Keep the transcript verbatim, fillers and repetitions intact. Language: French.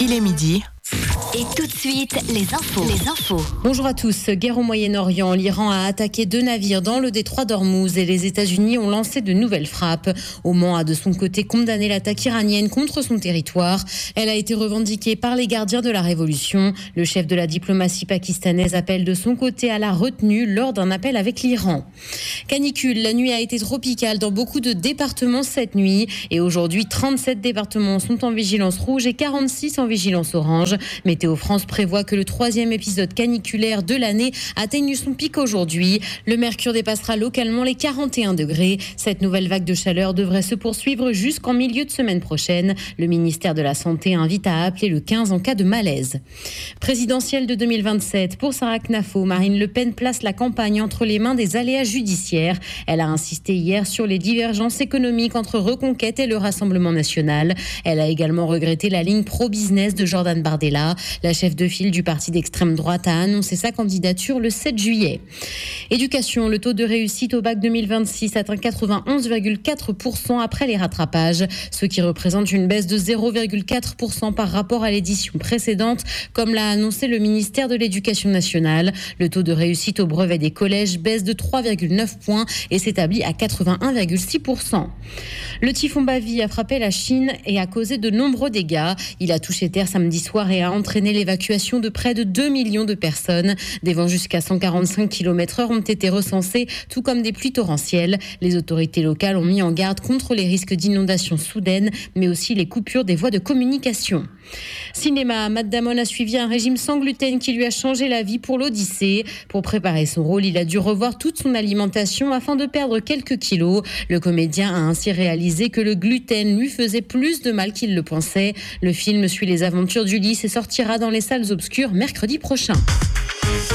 il est midi. Et tout de suite, les infos. Les infos. Bonjour à tous. Guerre au Moyen-Orient. L'Iran a attaqué deux navires dans le détroit d'Ormuz et les États-Unis ont lancé de nouvelles frappes. Oman a de son côté condamné l'attaque iranienne contre son territoire. Elle a été revendiquée par les gardiens de la révolution. Le chef de la diplomatie pakistanaise appelle de son côté à la retenue lors d'un appel avec l'Iran. Canicule. La nuit a été tropicale dans beaucoup de départements cette nuit. Et aujourd'hui, trente-sept départements sont en vigilance rouge et quarante-six en vigilance orange. Météo France prévoit que le troisième épisode caniculaire de l'année atteigne son pic aujourd'hui. Le mercure dépassera localement les quarante et un degrés. Cette nouvelle vague de chaleur devrait se poursuivre jusqu'en milieu de semaine prochaine. Le ministère de la Santé invite à appeler le quinze en cas de malaise. Présidentielle de deux mille vingt-sept, pour Sarah Knafo, Marine Le Pen place la campagne entre les mains des aléas judiciaires. Elle a insisté hier sur les divergences économiques entre Reconquête et le Rassemblement national. Elle a également regretté la ligne pro-business de Jordan Bardella. La chef de file du parti d'extrême droite a annoncé sa candidature le sept juillet. Éducation, le taux de réussite au bac deux mille vingt-six atteint quatre-vingt-onze virgule quatre pour cent après les rattrapages, ce qui représente une baisse de zéro virgule quatre pour cent par rapport à l'édition précédente, comme l'a annoncé le ministère de l'Éducation nationale. Le taux de réussite au brevet des collèges baisse de trois virgule neuf points et s'établit à quatre-vingt-un virgule six pour cent. Le typhon Bavi a frappé la Chine et a causé de nombreux dégâts. Il a touché terre samedi soir et a entraîné l'évacuation de près de deux millions de personnes. Des vents jusqu'à cent quarante-cinq kilomètres heure ont été recensés, tout comme des pluies torrentielles. Les autorités locales ont mis en garde contre les risques d'inondations soudaines, mais aussi les coupures des voies de communication. Cinéma, Matt Damon a suivi un régime sans gluten qui lui a changé la vie pour l'Odyssée. Pour préparer son rôle, il a dû revoir toute son alimentation afin de perdre quelques kilos. Le comédien a ainsi réalisé que le gluten lui faisait plus de mal qu'il le pensait. Le film suit les aventures d'Ulysse et sortira dans les salles obscures mercredi prochain.